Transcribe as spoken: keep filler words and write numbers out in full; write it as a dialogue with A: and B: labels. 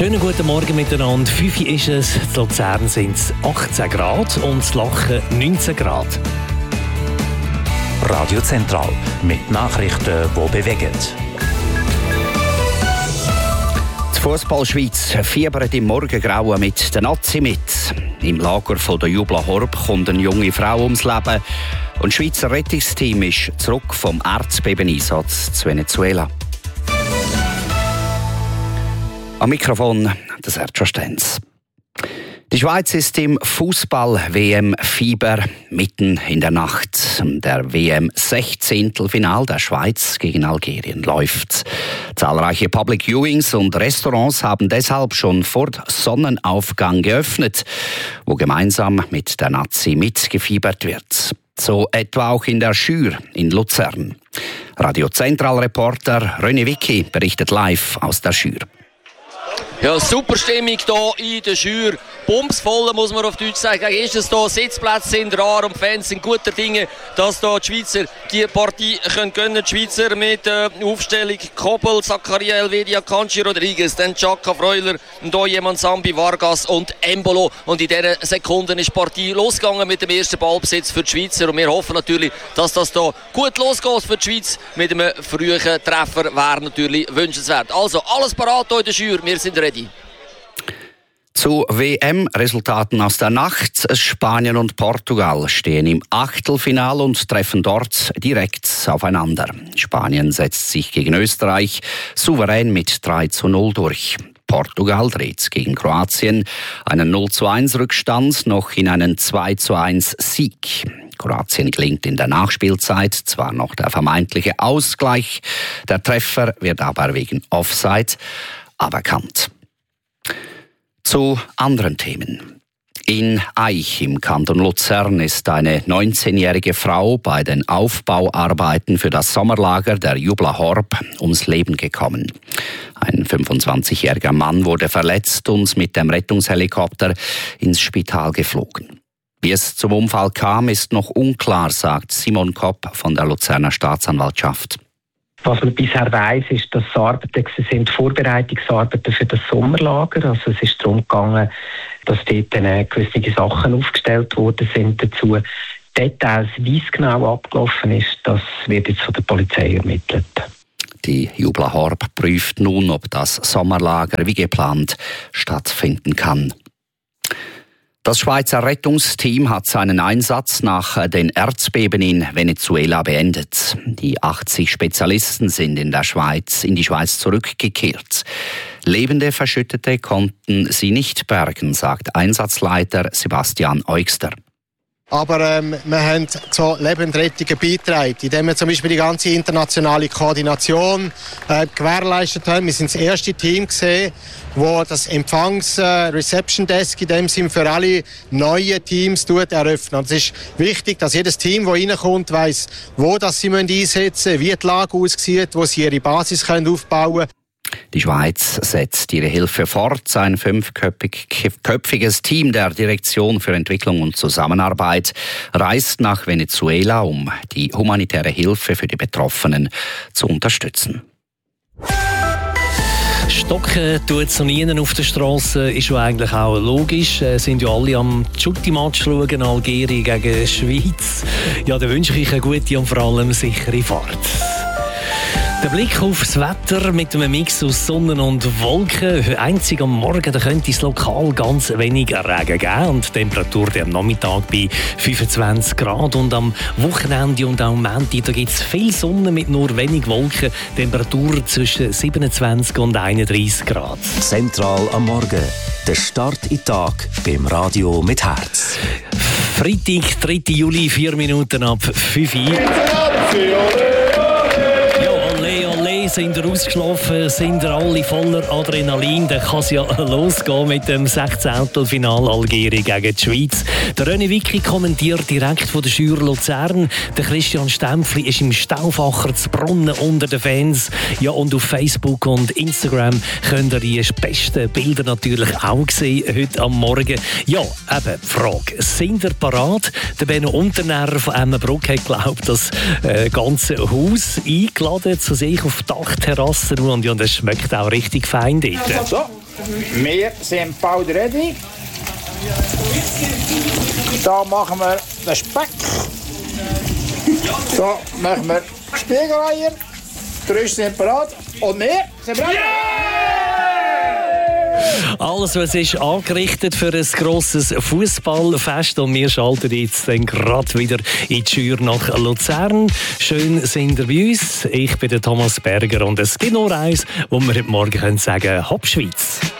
A: Schönen guten Morgen miteinander. fünf Uhr ist es, in Luzern sind es achtzehn Grad und das Lachen neunzehn Grad.
B: Radio Zentral mit Nachrichten, die bewegen.
C: Die Fußball-Schweiz fiebert im Morgengrauen mit der Nazi mit. Im Lager von der Jubla Horb kommt eine junge Frau ums Leben. Und das Schweizer Rettungsteam ist zurück vom Erdbebeneinsatz zu Venezuela. Am Mikrofon der Sergio Stenz. Die Schweiz ist im Fußball-W M-Fieber mitten in der Nacht. Der W M-Sechzehntelfinal der Schweiz gegen Algerien läuft. Zahlreiche Public Viewings und Restaurants haben deshalb schon vor Sonnenaufgang geöffnet, wo gemeinsam mit der Nazi mitgefiebert wird. So etwa auch in der Schür in Luzern. Radio Zentral-Reporter René Wicki berichtet live aus der Schür.
D: Ja, super Stimmung hier in der Schür. Bumsvoll, muss man auf Deutsch sagen. Ist es hier, Sitzplätze sind rar und Fans sind guter Dinge, dass hier die Schweizer die Partie können gönnen. Die Schweizer mit äh, Aufstellung Kobel, Zakaria, Elvedia, Kanji, Rodriguez, dann Chaka, Freuler, und hier jemand Sambi, Vargas und Embolo. Und in diesen Sekunden ist die Partie losgegangen mit dem ersten Ballbesitz für die Schweizer. Und wir hoffen natürlich, dass das hier gut losgeht für die Schweiz. Mit einem frühen Treffer wäre natürlich wünschenswert. Also, alles parat hier in der Schür. Wir sind ready.
C: Zu W M-Resultaten aus der Nacht. Spanien und Portugal stehen im Achtelfinale und treffen dort direkt aufeinander. Spanien setzt sich gegen Österreich souverän mit drei zu null durch. Portugal dreht gegen Kroatien einen null zu eins Rückstand noch in einen zwei zu eins Sieg. Kroatien gelingt in der Nachspielzeit zwar noch der vermeintliche Ausgleich, der Treffer wird aber wegen Offside aberkannt. Zu anderen Themen. In Aich im Kanton Luzern ist eine neunzehnjährige Frau bei den Aufbauarbeiten für das Sommerlager der Jubla Horb ums Leben gekommen. Ein fünfundzwanzigjähriger Mann wurde verletzt und mit dem Rettungshelikopter ins Spital geflogen. Wie es zum Unfall kam, ist noch unklar, sagt Simon Kopp von der Luzerner Staatsanwaltschaft.
E: Was man bisher weiss, ist, dass es Arbeiten sind, Vorbereitungsarbeiten für das Sommerlager. Also es ist darum gegangen, dass dort gewisse Sachen aufgestellt worden sind dazu. Details, wie es genau abgelaufen ist, das wird jetzt von der Polizei ermittelt.
C: Die Jubla Horb prüft nun, ob das Sommerlager wie geplant stattfinden kann. Das Schweizer Rettungsteam hat seinen Einsatz nach den Erdbeben in Venezuela beendet. Die achtzig Spezialisten sind in der Schweiz, in die Schweiz zurückgekehrt. Lebende Verschüttete konnten sie nicht bergen, sagt Einsatzleiter Sebastian Eugster.
F: Aber ähm, wir haben zu Lebensrettungen beigetragen, indem wir zum Beispiel die ganze internationale Koordination äh, gewährleistet haben. Wir sind das erste Team gesehen, wo das Empfangs-Reception-Desk äh, in dem Sinn für alle neuen Teams tut, eröffnet. Und es ist wichtig, dass jedes Team, das reinkommt, weiss, wo das sie einsetzen müssen, wie die Lage aussieht, wo sie ihre Basis können aufbauen können.
C: Die Schweiz setzt ihre Hilfe fort. Ein fünfköpfiges Team der Direktion für Entwicklung und Zusammenarbeit reist nach Venezuela, um die humanitäre Hilfe für die Betroffenen zu unterstützen.
A: Stocken tut es noch nie auf der Straße, ist ja eigentlich auch logisch. Äh, sind ja alle am Schutti-Match schauen, Algerien gegen Schweiz. Ja, dann wünsche ich eine gute und vor allem sichere Fahrt. Der Blick aufs Wetter mit einem Mix aus Sonne und Wolken. Einzig am Morgen da könnte es lokal ganz wenig Regen geben und die Temperatur am Nachmittag bei fünfundzwanzig Grad. Und am Wochenende und auch am Montag da gibt es viel Sonne mit nur wenig Wolken. Temperatur zwischen siebenundzwanzig und einunddreissig Grad.
B: Zentral am Morgen. Der Start in den Tag beim Radio mit Herz.
A: Freitag, dritter Juli, vier Minuten ab fünf Uhr. Sind ihr ausgeschlafen, sind ihr alle voller Adrenalin, dann kann es ja losgehen mit dem Sechzehntelfinal Algerien gegen die Schweiz. Der René Wicki kommentiert direkt von der Schür Luzern. Der Christian Stempfli ist im Staufacher zu Brunnen unter den Fans. Ja, und auf Facebook und Instagram könnt ihr die besten Bilder natürlich auch sehen heute am Morgen. Ja, eben, die Frage, sind ihr parat? Der Benno Unternährer von Emmenbruck hat geglaubt, das äh, ganze Haus eingeladen zu sich auf die Dachterrasse und ja, das schmeckt auch richtig fein dort.
G: So, Wir sind bald ready. Da machen wir den Speck. Da machen wir Spiegeleier. Die Rüste sind bereit. Und wir sind bereit.
A: Alles, was ist angerichtet für ein grosses Fußballfest, und wir schalten jetzt dann gerade wieder in die Schür nach Luzern. Schön sind ihr bei uns. Ich bin der Thomas Berger und es gibt nur eins, wo wir heute Morgen sagen können: Hopp Schweiz!